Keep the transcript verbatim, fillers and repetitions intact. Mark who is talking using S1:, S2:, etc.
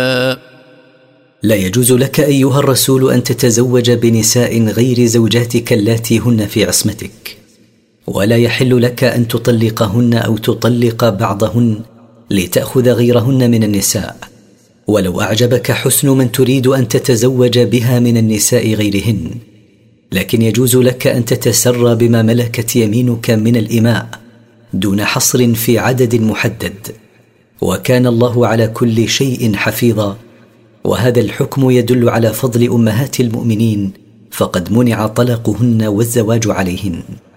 S1: لا يجوز لك أيها الرسول أن تتزوج بنساء غير زوجاتك اللاتي هن في عصمتك، ولا يحل لك أن تطلقهن أو تطلق بعضهن لتأخذ غيرهن من النساء، ولو أعجبك حسن من تريد أن تتزوج بها من النساء غيرهن، لكن يجوز لك أن تتسرى بما ملكت يمينك من الإماء دون حصر في عدد محدد، وكان الله على كل شيء حفيظا. وهذا الحكم يدل على فضل أمهات المؤمنين، فقد منع طلقهن والزواج عليهن.